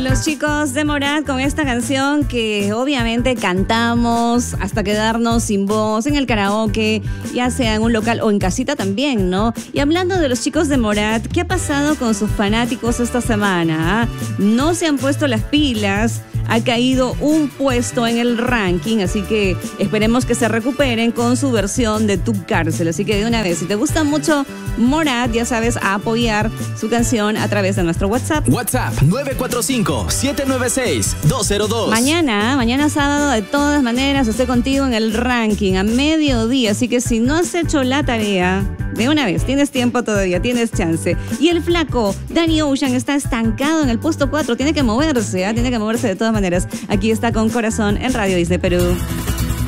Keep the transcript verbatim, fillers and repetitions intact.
los chicos de Morat con esta canción que obviamente cantamos hasta quedarnos sin voz en el karaoke, ya sea en un local o en casita también, ¿no? Y hablando de los chicos de Morat, ¿qué ha pasado con sus fanáticos esta semana? ¿Ah? No se han puesto las pilas. Ha caído un puesto en el ranking, así que esperemos que se recuperen con su versión de Tu Cárcel. Así que de una vez, si te gusta mucho Morat, ya sabes, a apoyar su canción a través de nuestro WhatsApp. WhatsApp nueve cuatro cinco, siete nueve seis, dos cero dos. Mañana, mañana sábado, de todas maneras, estoy contigo en el ranking a mediodía. Así que si no has hecho la tarea, de una vez, tienes tiempo todavía, tienes chance. Y el flaco Danny Ocean está estancado en el puesto cuatro, tiene que moverse, ¿eh? tiene que moverse de todas maneras. Aquí está con Corazón en Radio Disney Perú.